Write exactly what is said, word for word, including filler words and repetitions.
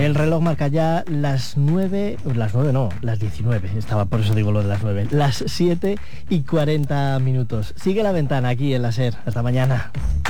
El reloj marca ya las nueve, las nueve no, las diecinueve, estaba, por eso digo lo de las nueve, las siete y cuarenta minutos. Sigue La Ventana aquí en la SER. Hasta mañana.